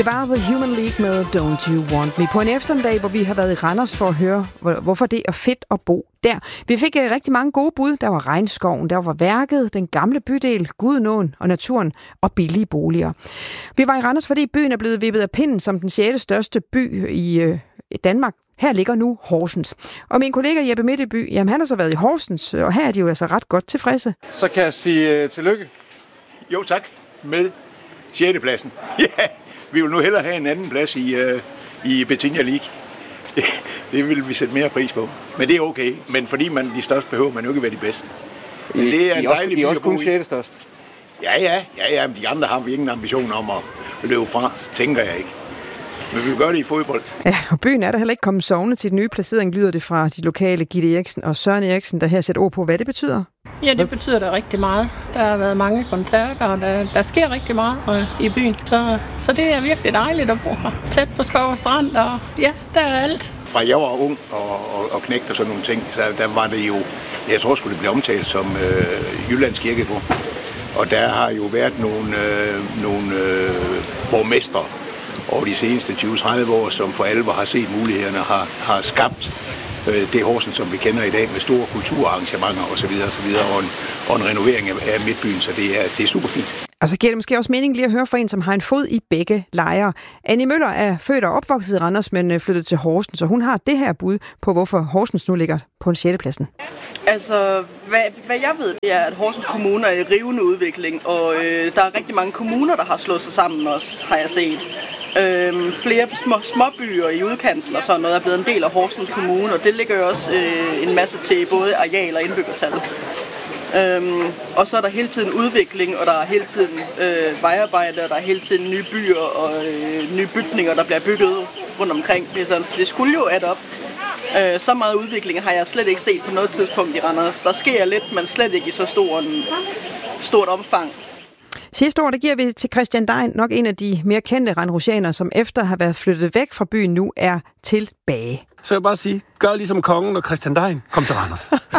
Det var The Human League med Don't You Want Me på en eftermiddag, hvor vi har været i Randers for at høre, hvorfor det er fedt at bo der. Vi fik rigtig mange gode bud. Der var Regnskoven, der var Værket, den gamle bydel, Gudenåen og naturen og billige boliger. Vi var i Randers, fordi byen er blevet vippet af pinden som den 6. største by i Danmark. Her ligger nu Horsens. Og min kollega Jeppe Midtby, jamen han har så været i Horsens, og her er de jo altså ret godt tilfredse. Så kan jeg sige tillykke. Jo tak, med 6. pladsen. Ja, vi vil nu hellere have en anden plads i Bettinia League. Det vil vi sætte mere pris på. Men det er okay. Men fordi man er de største, behøver man jo ikke være de bedste. Men det er en dejlig by I er også kun 6. største. Ja, men de andre har vi ingen ambition om at løbe fra, tænker jeg ikke. Men vi vil gøre det i fodbold. Ja, og byen er der heller ikke kommet sovende til den nye placering, lyder det fra de lokale Gitte Eriksen og Søren Eriksen, der her sætter ord på, hvad det betyder. Ja, det betyder da rigtig meget. Der har været mange koncerter, og der sker rigtig meget i byen. Så det er virkelig dejligt at bo her. Tæt på skov og strand, og ja, der er alt. Fra jeg var ung og knægt og sådan nogle ting, så der var det jo, jeg tror skulle det blive omtalt som Jyllands Kirkegård. Og der har jo været nogle borgmestre over de seneste 20-30 år, som for alvor har set mulighederne, har skabt det Horsens, som vi kender i dag, med store kulturarrangementer osv. Og en renovering af midtbyen, så det er super fint. Og så giver det måske også mening lige at høre fra en, som har en fod i begge lejre. Annie Møller er født og opvokset i Randers, men flyttet til Horsens, så hun har det her bud på, hvorfor Horsens nu ligger på en 6. pladsen. Altså, hvad jeg ved, det er, at Horsens Kommune er i rivende udvikling, og der er rigtig mange kommuner, der har slået sig sammen også, har jeg set. Flere småbyer i udkanten og sådan noget er blevet en del af Horsens Kommune, og det ligger jo også en masse til både areal og indbyggertal. Og så er der hele tiden udvikling, og der er hele tiden vejarbejde, og der er hele tiden nye byer og nye bygninger, der bliver bygget rundt omkring. Så det skulle jo add op. Så meget udvikling har jeg slet ikke set på noget tidspunkt i Randers. Der sker lidt, men slet ikke i så stort omfang. Sidste år, der giver vi til Christian Dein, nok en af de mere kendte randrusianere, som efter at have været flyttet væk fra byen nu er tilbage. Så jeg vil bare sige, gør ligesom kongen og Christian Dein kom til Randers.